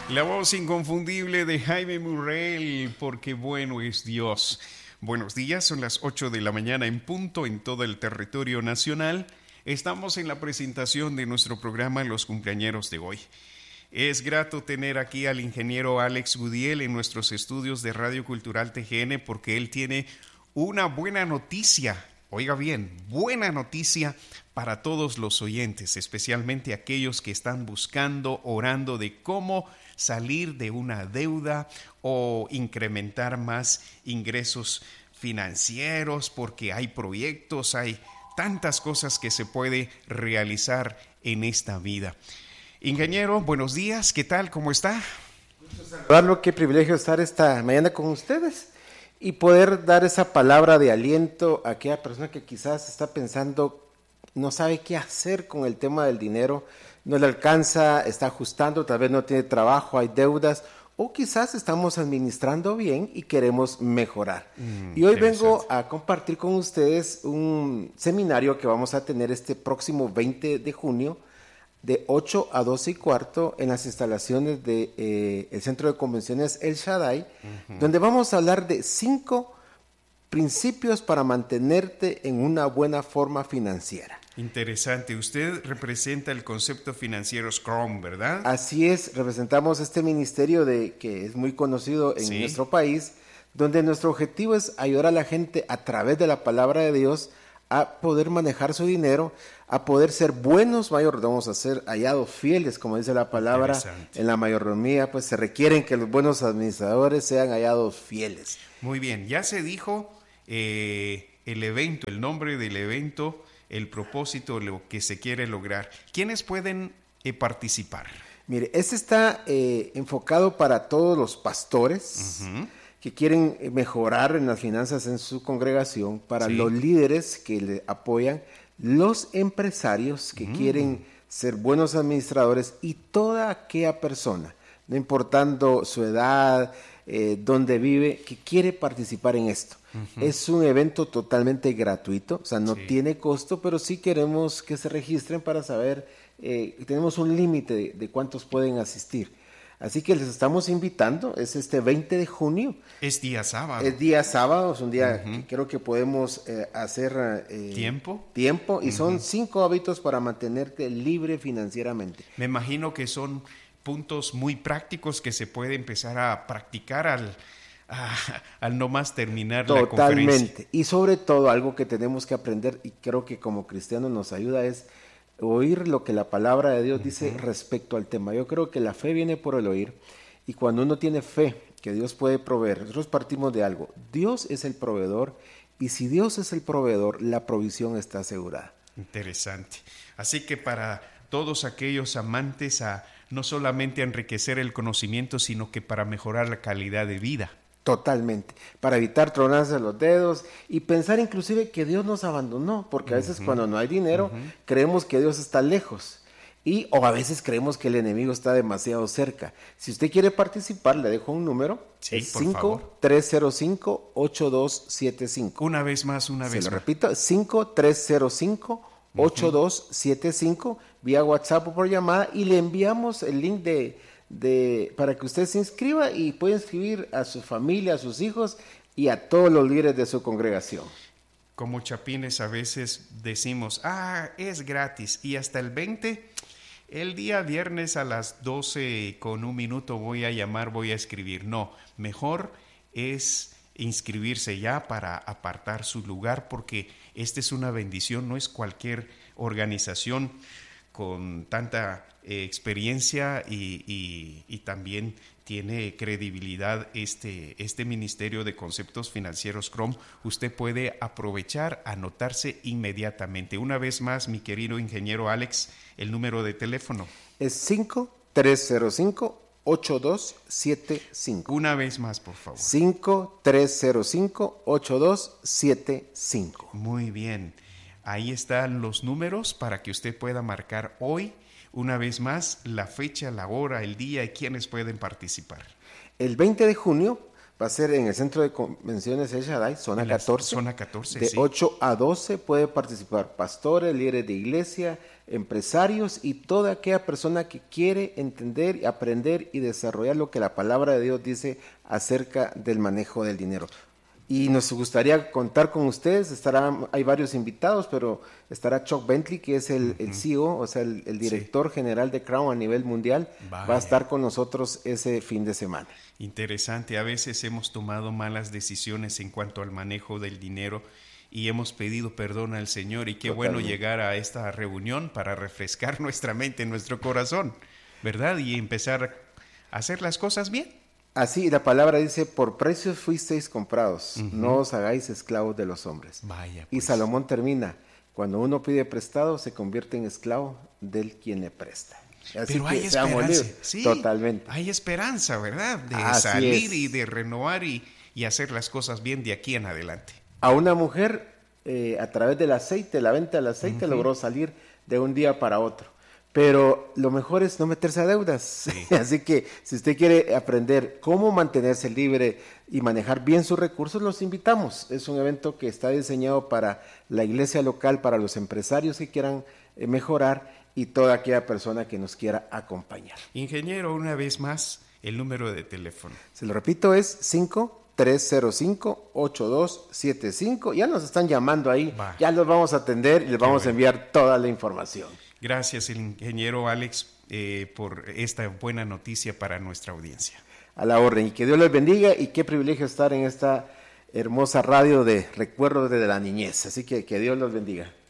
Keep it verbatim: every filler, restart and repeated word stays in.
La voz inconfundible de Jaime Murrell, porque bueno es Dios. Buenos días, son las ocho de la mañana en punto en todo el territorio nacional. Estamos en la presentación de nuestro programa Los Cumpleañeros de hoy. Es grato tener aquí al ingeniero Alex Gudiel en nuestros estudios de Radio Cultural T G N porque él tiene una buena noticia. Oiga bien, buena noticia para todos los oyentes, especialmente aquellos que están buscando, orando de cómo salir de una deuda o incrementar más ingresos financieros, porque hay proyectos, hay tantas cosas que se puede realizar en esta vida. Ingeniero, buenos días, ¿qué tal? ¿Cómo está? Saludarlo, qué privilegio estar esta mañana con ustedes y poder dar esa palabra de aliento a aquella persona que quizás está pensando, no sabe qué hacer con el tema del dinero, no le alcanza, está ajustando, tal vez no tiene trabajo, hay deudas, o quizás estamos administrando bien y queremos mejorar. Mm, y hoy vengo a compartir con ustedes un seminario que vamos a tener este próximo veinte de junio, de ocho a doce y cuarto en las instalaciones del de, eh, Centro de Convenciones El Shaddai, uh-huh. donde vamos a hablar de cinco principios para mantenerte en una buena forma financiera. Interesante. Usted representa el concepto financiero Scrum, ¿verdad? Así es, representamos este ministerio de, que es muy conocido en ¿Sí? nuestro país, donde nuestro objetivo es ayudar a la gente a través de la palabra de Dios a poder manejar su dinero, a poder ser buenos mayordomos, a ser hallados fieles, como dice la palabra en la mayordomía, pues se requieren que los buenos administradores sean hallados fieles. Muy bien, ya se dijo eh, el evento, el nombre del evento, el propósito, lo que se quiere lograr. ¿Quiénes pueden eh, participar? Mire, este está eh, enfocado para todos los pastores, uh-huh. que quieren mejorar en las finanzas en su congregación, para sí. los líderes que le apoyan, los empresarios que mm. quieren ser buenos administradores y toda aquella persona, no importando su edad, eh, dónde vive, que quiere participar en esto. Uh-huh. Es un evento totalmente gratuito, o sea, no sí. tiene costo, pero sí queremos que se registren para saber, eh, tenemos un límite de, de cuántos pueden asistir. Así que les estamos invitando, es este veinte de junio. Es día sábado. Es día sábado, es un día uh-huh. que creo que podemos eh, hacer eh, tiempo. Tiempo y uh-huh. son cinco hábitos para mantenerte libre financieramente. Me imagino que son puntos muy prácticos que se puede empezar a practicar al, a, al no más terminar Totalmente. la conferencia. Totalmente. Y sobre todo algo que tenemos que aprender y creo que como cristianos nos ayuda es oír lo que la palabra de Dios uh-huh. dice respecto al tema. Yo creo que la fe viene por el oír y cuando uno tiene fe que Dios puede proveer, nosotros partimos de algo. Dios es el proveedor y si Dios es el proveedor, la provisión está asegurada. Interesante. Así que para todos aquellos amantes a no solamente enriquecer el conocimiento, sino que para mejorar la calidad de vida. Totalmente, para evitar tronarse los dedos y pensar inclusive que Dios nos abandonó, porque a veces uh-huh. cuando no hay dinero uh-huh. creemos que Dios está lejos y o a veces creemos que el enemigo está demasiado cerca. Si usted quiere participar, le dejo un número, sí, es por cinco tres cero cinco ocho dos siete cinco. Una vez más, una vez Se lo más. repito, cinco tres cero cinco ocho dos siete cinco vía WhatsApp o por llamada y le enviamos el link de De, para que usted se inscriba y pueda inscribir a su familia, a sus hijos y a todos los líderes de su congregación. Como chapines a veces decimos, ah, es gratis y hasta el veinte, el día viernes a las doce con un minuto voy a llamar, voy a escribir. No, mejor es inscribirse ya para apartar su lugar porque esta es una bendición, no es cualquier organización con tanta eh, experiencia y, y, y también tiene credibilidad este, este Ministerio de Conceptos Financieros Scrum. Usted puede aprovechar, anotarse inmediatamente. Una vez más, mi querido ingeniero Alex, el número de teléfono. Es cinco tres cero cinco ocho dos siete cinco. Una vez más, por favor. cinco tres cero cinco ocho dos siete cinco. Muy bien. Ahí están los números para que usted pueda marcar hoy, una vez más, la fecha, la hora, el día y quiénes pueden participar. El veinte de junio va a ser en el Centro de Convenciones El Shaddai, zona La catorce. Zona catorce, de sí. ocho a doce puede participar pastores, líderes de iglesia, empresarios y toda aquella persona que quiere entender, aprender y desarrollar lo que la palabra de Dios dice acerca del manejo del dinero. Y nos gustaría contar con ustedes, estarán, hay varios invitados, pero estará Chuck Bentley, que es el, uh-huh. el C E O, o sea, el, el director sí. general de Crown a nivel mundial, Vaya. va a estar con nosotros ese fin de semana. Interesante, a veces hemos tomado malas decisiones en cuanto al manejo del dinero y hemos pedido perdón al Señor, y qué Totalmente. bueno llegar a esta reunión para refrescar nuestra mente, nuestro corazón, ¿verdad? Y empezar a hacer las cosas bien. Así, la palabra dice, por precios fuisteis comprados, uh-huh. no os hagáis esclavos de los hombres. Vaya, pues. Y Salomón termina, cuando uno pide prestado, se convierte en esclavo del quien le presta. Así Pero hay esperanza, sí, totalmente. Hay esperanza, ¿verdad? De Así salir es. y de renovar y, y hacer las cosas bien de aquí en adelante. A una mujer, eh, a través del aceite, la venta del aceite, uh-huh. logró salir de un día para otro. Pero lo mejor es no meterse a deudas. Sí. Así que si usted quiere aprender cómo mantenerse libre y manejar bien sus recursos, los invitamos. Es un evento que está diseñado para la iglesia local, para los empresarios que quieran eh, mejorar y toda aquella persona que nos quiera acompañar. Ingeniero, una vez más, el número de teléfono. Se lo repito, es cinco tres cero cinco, ocho dos siete cinco. Ya nos están llamando ahí, Va. ya los vamos a atender y les vamos bueno. a enviar toda la información. Gracias, el ingeniero Alex, eh, por esta buena noticia para nuestra audiencia. A la orden, y que Dios les bendiga, y qué privilegio estar en esta hermosa radio de recuerdos de la niñez. Así que que Dios los bendiga.